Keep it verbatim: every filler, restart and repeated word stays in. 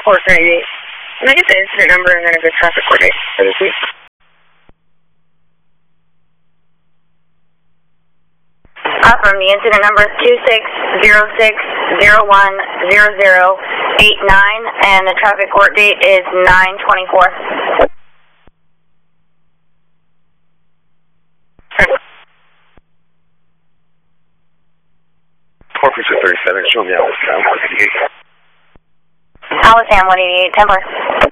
four thirty-eight. Can I get the incident number and then a good traffic coordinate for this week? Affirm, the incident number is two six zero six zero one zero zero eight nine, and the traffic court date is nine twenty-four. four six thirty-seven, show me Alice Ham one eighty-eight. Alice Ham one eighty-eight, ten four.